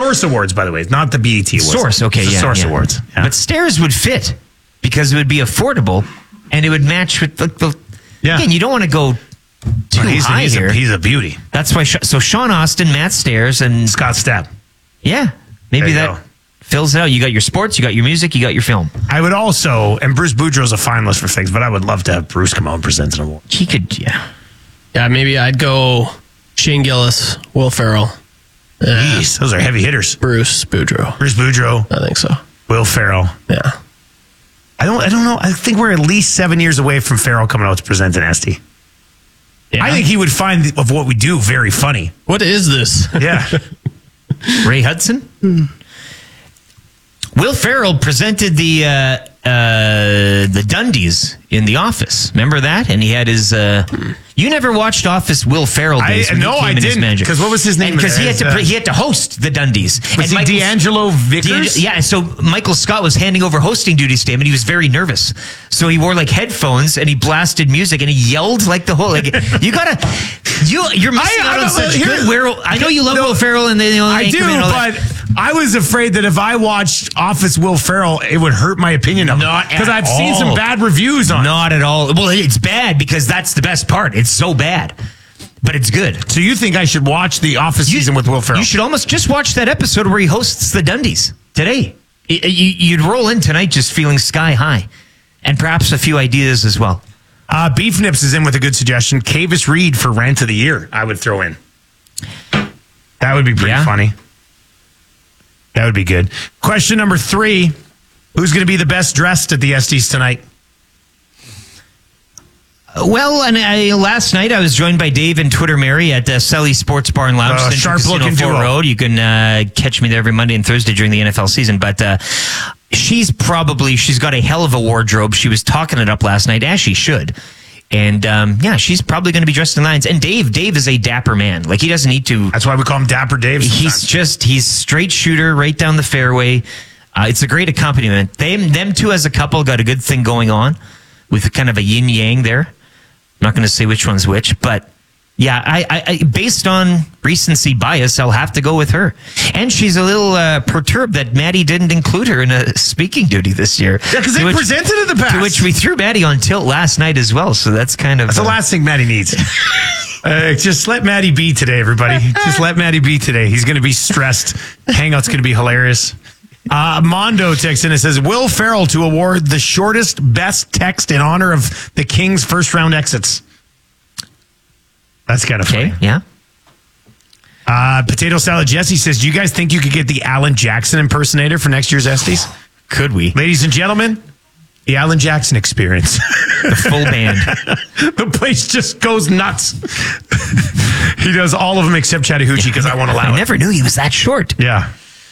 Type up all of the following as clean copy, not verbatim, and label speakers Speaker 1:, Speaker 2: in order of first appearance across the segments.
Speaker 1: Source Awards, by the way, not the BET Awards.
Speaker 2: Source, okay,
Speaker 1: the Source Awards. Yeah.
Speaker 2: But Stairs would fit because it would be affordable and it would match with the Again, you don't want to go too high here.
Speaker 1: He's a beauty.
Speaker 2: That's why. So Sean Austin, Matt Stairs, and
Speaker 1: Scott Stapp.
Speaker 2: Yeah, maybe that fills it out. You got your sports, you got your music, you got your film.
Speaker 1: I would also, and Bruce Boudreaux's a finalist for things, but I would love to have Bruce come out and present an award.
Speaker 2: He could, yeah.
Speaker 3: Yeah, maybe I'd go Shane Gillis, Will Ferrell.
Speaker 1: Jeez, those are heavy hitters.
Speaker 3: Bruce Boudreaux.
Speaker 1: Bruce Boudreaux.
Speaker 3: I think so.
Speaker 1: Will Ferrell.
Speaker 3: Yeah.
Speaker 1: I don't know. I think we're at least 7 years away from Ferrell coming out to present an Esty. Yeah. I think he would find of what we do very funny.
Speaker 3: What is this?
Speaker 1: Yeah.
Speaker 2: Ray Hudson? Will Ferrell presented the Dundies in The Office. Remember that? And he had his... You never watched Office Will Ferrell days when he came in as manager.
Speaker 1: Because what was his name?
Speaker 2: Because he had to host the Dundies.
Speaker 1: Was and he D'Angelo Vickers?
Speaker 2: Yeah, so Michael Scott was handing over hosting duties to him, and he was very nervous. So he wore like headphones, and he blasted music, and he yelled like the whole... Like, you gotta... You're missing out on such good... I know you love Will Ferrell, and they...
Speaker 1: I do, but... I was afraid that if I watched Office Will Ferrell, it would hurt my opinion of him. Because I've seen some bad reviews on it.
Speaker 2: Not at all. Well, it's bad because that's the best part. It's so bad. But it's good.
Speaker 1: So you think I should watch the Office season with Will Ferrell?
Speaker 2: You should almost just watch that episode where he hosts the Dundies today. You'd roll in tonight just feeling sky high. And perhaps a few ideas as well.
Speaker 1: Beef Nips is in with a good suggestion. Kavis Reed for Rant of the Year, I would throw in. That would be pretty funny. That would be good. Question number 3. Who's going to be the best dressed at the Estes tonight?
Speaker 2: Well, and last night I was joined by Dave and Twitter Mary at Selly Sports Bar and Lounge,
Speaker 1: sharp-looking
Speaker 2: Fort
Speaker 1: duo.
Speaker 2: Road. You can catch me there every Monday and Thursday during the NFL season. But she's got a hell of a wardrobe. She was talking it up last night, as she should. And she's probably going to be dressed in lines. And Dave is a dapper man. Like, he doesn't need to.
Speaker 1: That's why we call him Dapper Dave.
Speaker 2: He's straight shooter right down the fairway. It's a great accompaniment. Them two as a couple got a good thing going on with kind of a yin yang there. I'm not going to say which one's which, but yeah, I based on recency bias, I'll have to go with her. And she's a little perturbed that Maddie didn't include her in a speaking duty this year.
Speaker 1: Yeah, because they presented in the past.
Speaker 2: To which we threw Maddie on tilt last night as well, so that's kind of...
Speaker 1: That's the last thing Maddie needs. Just let Maddie be today, everybody. Just let Maddie be today. He's going to be stressed. Hangout's going to be hilarious. Mondo texts in and says, Will Ferrell to award the shortest best text in honor of the Kings' first round exits. That's kind of funny.
Speaker 2: Yeah.
Speaker 1: Potato Salad Jesse says, do you guys think you could get the Alan Jackson impersonator for next year's Estes?
Speaker 2: Could we?
Speaker 1: Ladies and gentlemen, the Alan Jackson experience.
Speaker 2: The full band.
Speaker 1: The place just goes nuts. He does all of them except Chattahoochee because I won't allow it.
Speaker 2: I never knew he was that short.
Speaker 1: Yeah.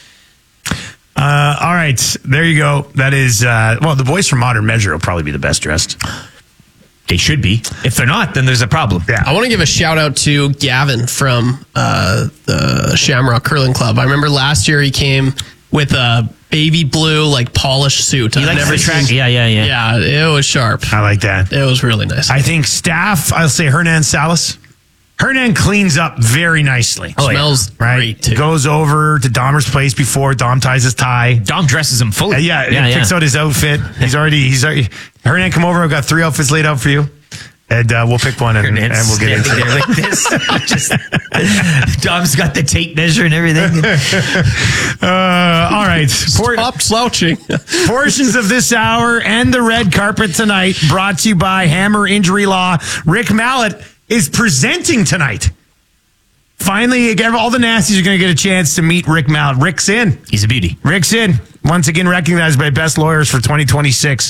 Speaker 1: All right, there you go. That is, the boys from Modern Measure will probably be the best dressed.
Speaker 2: They should be. If they're not, then there's a problem.
Speaker 1: Yeah.
Speaker 3: I want to give a shout out to Gavin from the Shamrock Curling Club. I remember last year he came with a baby blue, polished suit.
Speaker 2: He likes the track. Yeah.
Speaker 3: Yeah, it was sharp.
Speaker 1: I like that.
Speaker 3: It was really nice.
Speaker 1: I think staff, I'll say Hernan Salas. Hernan cleans up very nicely.
Speaker 3: Smells great, too.
Speaker 1: Goes over to Dahmer's place before Dom ties his tie.
Speaker 2: Dom dresses him fully.
Speaker 1: Picks out his outfit. He's already. Hernan, come over. I've got 3 outfits laid out for you. And we'll pick one and we'll get into
Speaker 2: it. Like this. Dom's got the tape measure and everything.
Speaker 1: All right.
Speaker 3: Stop slouching.
Speaker 1: Portions of this hour and the red carpet tonight brought to you by Hammer Injury Law. Rick Mallett is presenting tonight. Finally, again, all the nasties are going to get a chance to meet Rick Mallett. Rick's in.
Speaker 2: He's a beauty.
Speaker 1: Rick's in. Once again recognized by Best Lawyers for 2026.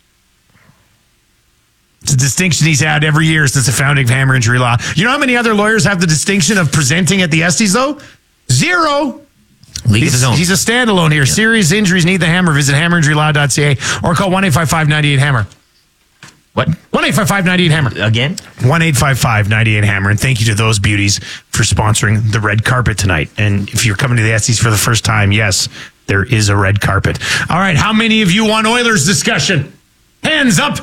Speaker 1: It's a distinction he's had every year since the founding of Hammer Injury Law. You know how many other lawyers have the distinction of presenting at the Estes, though? 0.
Speaker 2: League of his own.
Speaker 1: He's a standalone here. Yeah. Serious injuries need the Hammer. Visit hammerinjurylaw.ca or call 1-855-98-HAMMER.
Speaker 2: What?
Speaker 1: 1-855-98-HAMMER.
Speaker 2: Again?
Speaker 1: 1-855-98-HAMMER. And thank you to those beauties for sponsoring the red carpet tonight. And if you're coming to the Estes for the first time, yes, there is a red carpet. All right, how many of you want Oilers discussion? Hands up.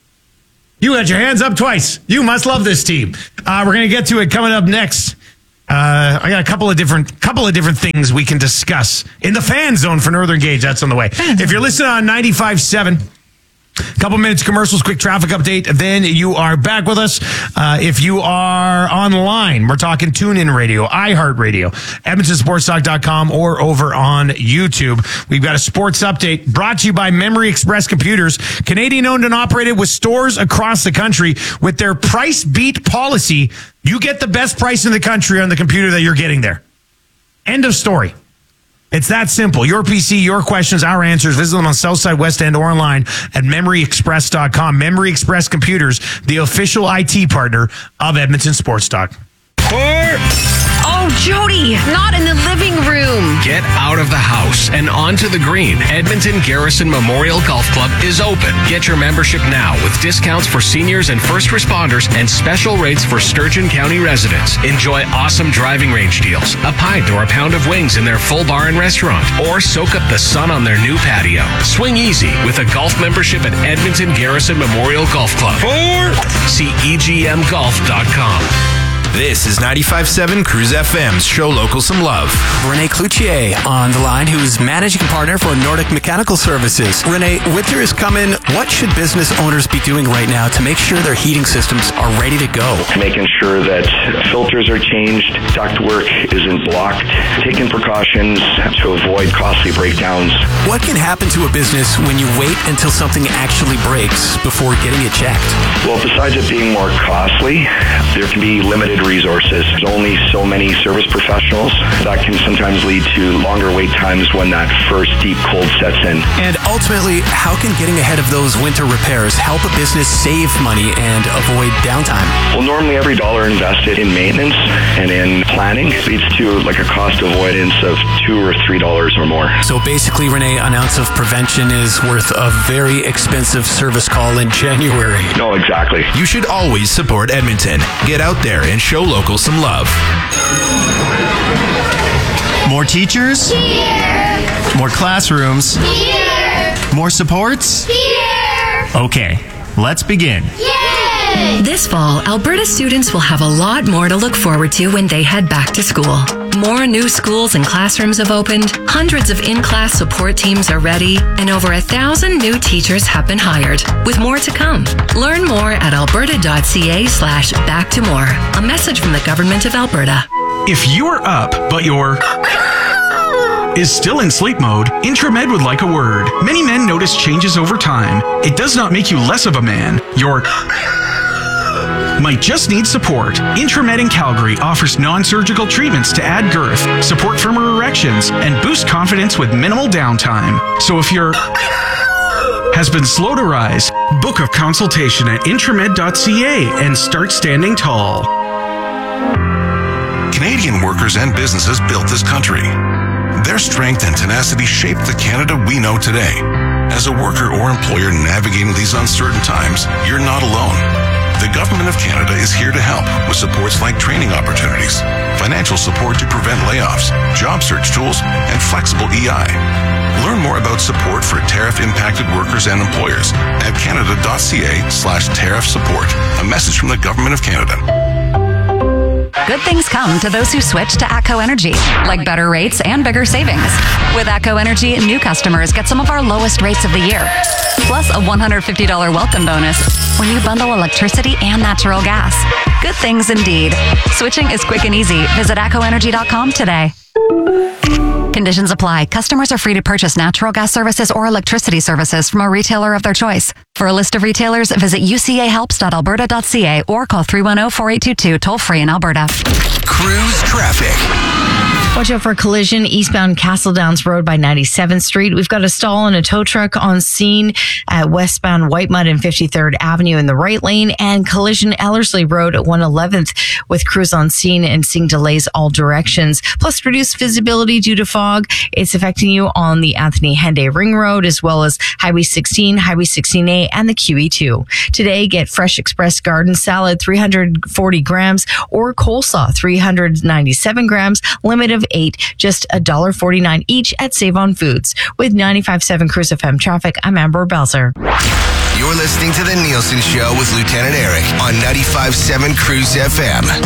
Speaker 1: You had your hands up twice. You must love this team. We're going to get to it coming up next. I got a couple of different things we can discuss in the fan zone for Northern Gauge. That's on the way. If you're listening on 95.7, couple minutes commercials, quick traffic update, then you are back with us. If you are online, we're talking TuneIn Radio, iHeartRadio, EdmontonSportsTalk.com, or over on YouTube. We've got a sports update brought to you by Memory Express Computers, Canadian owned and operated with stores across the country. With their price beat policy, you get the best price in the country on the computer that you're getting there. End of story. It's that simple. Your PC, your questions, our answers. Visit them on Southside, West End, or online at MemoryExpress.com. Memory Express Computers, the official IT partner of Edmonton Sports Talk.
Speaker 4: Oh, Jody, not in the living room.
Speaker 5: Get out of the house and onto the green. Edmonton Garrison Memorial Golf Club is open. Get your membership now with discounts for seniors and first responders and special rates for Sturgeon County residents. Enjoy awesome driving range deals, a pint or a pound of wings in their full bar and restaurant, or soak up the sun on their new patio. Swing easy with a golf membership at Edmonton Garrison Memorial Golf Club. See EGMGolf.com.
Speaker 6: This is 95.7 Cruise FM's Show Local Some Love.
Speaker 7: Renee Cloutier on the line, who's managing partner for Nordic Mechanical Services. Renee, winter is coming. What should business owners be doing right now to make sure their heating systems are ready to go?
Speaker 8: Making sure that filters are changed, ductwork isn't blocked, taking precautions to avoid costly breakdowns.
Speaker 7: What can happen to a business when you wait until something actually breaks before getting it checked?
Speaker 8: Well, besides it being more costly, there can be limited resources. There's only so many service professionals. That can sometimes lead to longer wait times when that first deep cold sets in.
Speaker 7: And ultimately, how can getting ahead of those winter repairs help a business save money and avoid downtime?
Speaker 8: Well, normally every dollar invested in maintenance and in planning leads to like a cost avoidance of $2 or $3 or more.
Speaker 7: So basically, Renee, an ounce of prevention is worth a very expensive service call in January.
Speaker 8: No, exactly.
Speaker 6: You should always support Edmonton. Get out there and show local some love.
Speaker 9: More teachers?
Speaker 10: Here.
Speaker 9: More classrooms?
Speaker 10: Here.
Speaker 9: More supports?
Speaker 10: Here.
Speaker 9: Okay, let's begin.
Speaker 10: Yay!
Speaker 11: This fall, Alberta students will have a lot more to look forward to when they head back to school. More new schools and classrooms have opened, hundreds of in-class support teams are ready, and over 1,000 new teachers have been hired, with more to come. Learn more at alberta.ca/back-to-more. A message from the Government of Alberta.
Speaker 12: If you're up, but your is still in sleep mode, Intramed would like a word. Many men notice changes over time. It does not make you less of a man. Your might just need support. Intramed in Calgary offers non-surgical treatments to add girth, support firmer erections, and boost confidence with minimal downtime. So if your has been slow to rise, book a consultation at intramed.ca and start standing tall.
Speaker 13: Canadian workers and businesses built this country. Their strength and tenacity shaped the Canada we know today. As a worker or employer navigating these uncertain times, you're not alone. The Government of Canada is here to help with supports like training opportunities, financial support to prevent layoffs, job search tools, and flexible EI. Learn more about support for tariff-impacted workers and employers at canada.ca/tariff support. A message from the Government of Canada.
Speaker 14: Good things come to those who switch to ATCO Energy, like better rates and bigger savings. With ATCO Energy, new customers get some of our lowest rates of the year, plus a $150 welcome bonus when you bundle electricity and natural gas. Good things indeed. Switching is quick and easy. Visit ATCOenergy.com today. Conditions apply. Customers are free to purchase natural gas services or electricity services from a retailer of their choice. For a list of retailers, visit ucahelps.alberta.ca or call 310-4822 toll-free in Alberta.
Speaker 6: Cruise traffic.
Speaker 15: Watch out for a collision eastbound Castle Downs Road by 97th Street. We've got a stall and a tow truck on scene at westbound Whitemud and 53rd Avenue in the right lane, and collision Ellerslie Road at 111th with crews on scene and seeing delays all directions. Plus reduced visibility due to fog. It's affecting you on the Anthony Henday Ring Road as well as Highway 16, Highway 16A, and the QE2. Today, get Fresh Express garden salad 340 grams or coleslaw 397 grams, limit of 8, just $1.49 each at Save On Foods. With 95.7 Cruise FM traffic, I'm Amber Belzer.
Speaker 6: You're listening to The Nielsen Show with Lieutenant Eric on 95.7 Cruise FM.